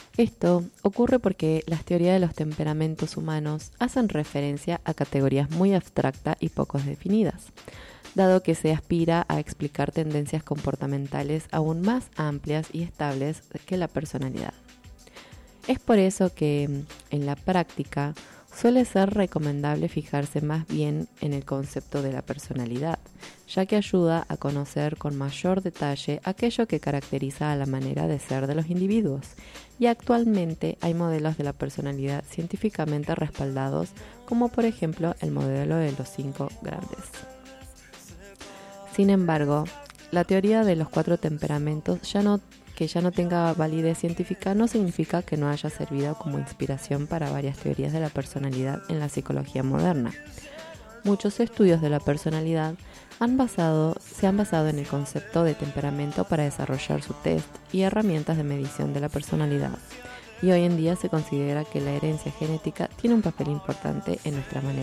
Esto ocurre porque las teorías de los temperamentos humanos hacen referencia a categorías muy abstractas y poco definidas, dado que se aspira a explicar tendencias comportamentales aún más amplias y estables que la personalidad. Es por eso que, en la práctica, suele ser recomendable fijarse más bien en el concepto de la personalidad, ya que ayuda a conocer con mayor detalle aquello que caracteriza a la manera de ser de los individuos, y actualmente hay modelos de la personalidad científicamente respaldados, como por ejemplo el modelo de los 5 grandes. Sin embargo, la teoría de los 4 temperamentos que ya no tenga validez científica no significa que no haya servido como inspiración para varias teorías de la personalidad en la psicología moderna. Muchos estudios de la personalidad se han basado en el concepto de temperamento para desarrollar su test y herramientas de medición de la personalidad, y hoy en día se considera que la herencia genética tiene un papel importante en nuestra manera